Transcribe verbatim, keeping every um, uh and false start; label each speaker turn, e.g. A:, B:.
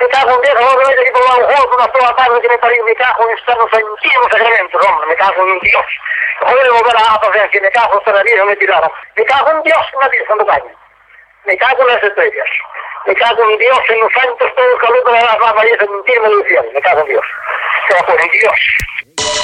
A: Me cago en Dios, ahora voy a ir por un juego, una sola tarde que me parió, me cago en estar los antiguos sacramentos, hombre, me cago en Dios. Joder, volver a la presencia, me cago en la vida, me tiraron. Me cago en Dios, una vida, cuando caña. Me cago en las estrellas. Me cago en Dios, en los santos, todo el calor de las más valles, en mentirme del cielo. Me cago en Dios. Se va por Dios.